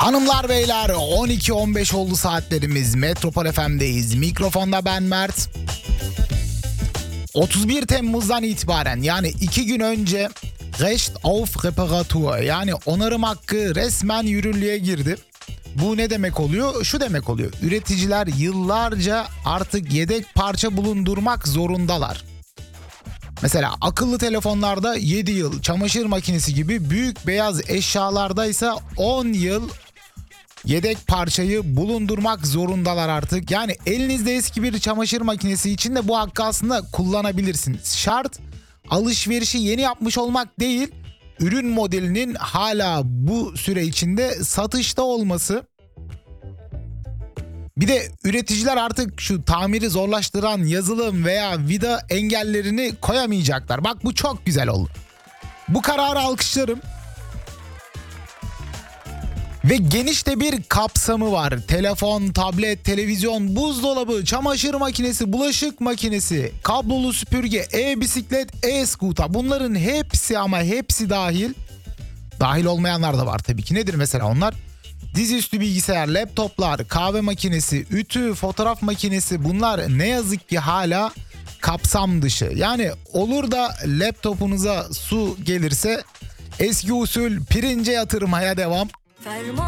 Hanımlar beyler 12.15 oldu saatlerimiz. Metropol FM'deyiz. Mikrofonda ben Mert. 31 Temmuz'dan itibaren yani 2 gün önce Recht auf Reparatur yani onarım hakkı resmen yürürlüğe girdi. Bu ne demek oluyor? Şu demek oluyor. Üreticiler yıllarca artık yedek parça bulundurmak zorundalar. Mesela akıllı telefonlarda 7 yıl, çamaşır makinesi gibi büyük beyaz eşyalardaysa 10 yıl yedek parçayı bulundurmak zorundalar artık. Yani elinizde eski bir çamaşır makinesi için de bu hakkı aslında kullanabilirsiniz. Şart alışverişi yeni yapmış olmak değil, ürün modelinin hala bu süre içinde satışta olması. Bir de üreticiler artık şu tamiri zorlaştıran yazılım veya vida engellerini koyamayacaklar. Bak bu çok güzel oldu. Bu kararı alkışlarım. Ve geniş de bir kapsamı var. Telefon, tablet, televizyon, buzdolabı, çamaşır makinesi, bulaşık makinesi, kablolu süpürge, e-bisiklet, e-scooter. Bunların hepsi ama hepsi dahil. Dahil olmayanlar da var tabii ki. Nedir mesela onlar? Dizüstü bilgisayar, laptoplar, kahve makinesi, ütü, fotoğraf makinesi bunlar ne yazık ki hala kapsam dışı. Yani olur da laptopunuza su gelirse eski usul pirince yatırmaya devam.